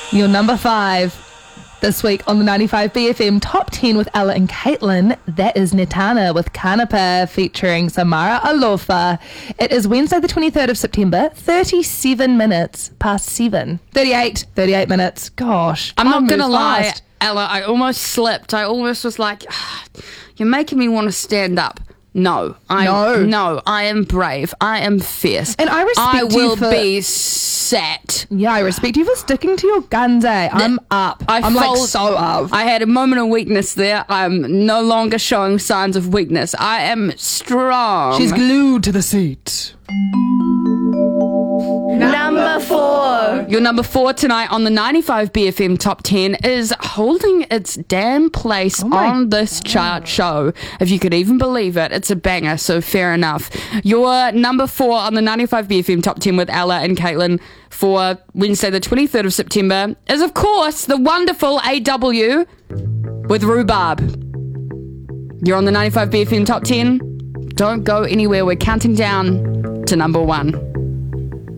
Your number 5 this week on the 95 BFM Top 10 with Ella and Caitlin. That is Netana with Kanapa featuring Samara Alofa. It is Wednesday the 23rd of September, 37 minutes past 7. 38 minutes. Gosh. I'm not going to lie, fast. Ella, I almost slipped. I almost was like, you're making me want to stand up. No, I am brave. I am fierce. And I respect I will you for... be set. Yeah, I respect you for sticking to your guns, eh? I'm up. I'm like so up. I had a moment of weakness there. I'm no longer showing signs of weakness. I am strong. She's glued to the seat. Number 4. Your number 4 tonight on the 95 BFM Top 10 is holding its damn place on this chart show. If you could even believe it, it's a banger, so fair enough. Your number 4 on the 95 BFM Top 10 with Ella and Caitlin for Wednesday the 23rd of September is, of course, the wonderful AW with Rhubarb. You're on the 95 BFM Top 10. Don't go anywhere. We're counting down to number 1.